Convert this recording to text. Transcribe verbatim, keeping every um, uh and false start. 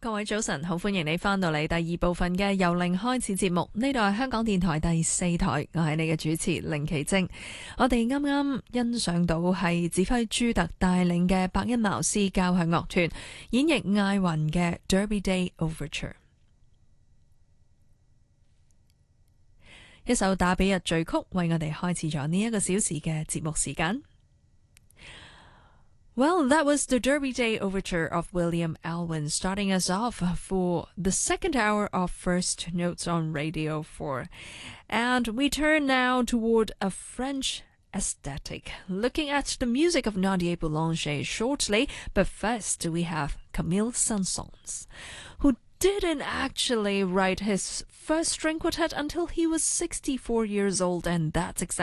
各位早晨，好歡迎你翻到嚟第二部分嘅由零開始節目。呢度係香港電台第四台，我係你嘅主持凌奇晶。我哋啱啱欣賞到係指揮朱特帶領嘅伯恩茅斯交響樂團演繹艾雲嘅 Derby Day Overture， 一首打比日序曲，為我哋開始咗呢一個小時嘅節目時間。Well, that was the Derby Day Overture of William Alwyn, starting us off for the second hour of First Notes on Radio four. And we turn now toward a French aesthetic, looking at the music of Nadia Boulanger shortly, but first we have Camille Saint-Saëns, who didn't actually write his first string quartet until he was sixty-four years old, and that's exactly